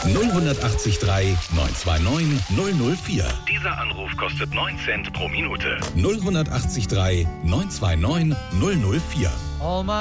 08039 929 004. Dieser Anruf kostet 9 Cent pro Minute. 08039 929 004.